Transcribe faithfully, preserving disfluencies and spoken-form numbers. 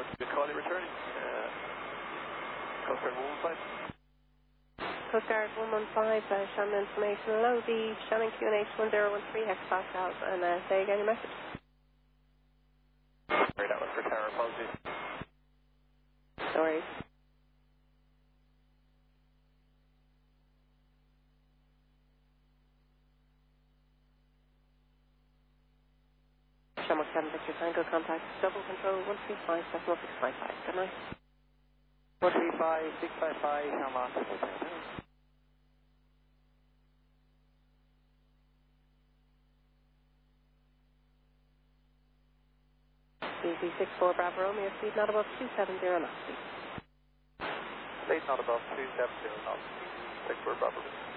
approach to Collie returning. Uh, Coast Guard one one five. Coast Guard one one five, uh, Shannon information. Hello, the Shannon Q N H one zero one three hectopascals, and uh, say again your message. Sorry, that was for tower, apologies. No worries. Shamrock seven Victor Tango, contact double control one three five seven one six five five. Good night. one three five six five five, Shamrock. B Z six four Bravo Romeo, speed not above two seven zero knots. Speed not above two seven zero knots. six four Bravo.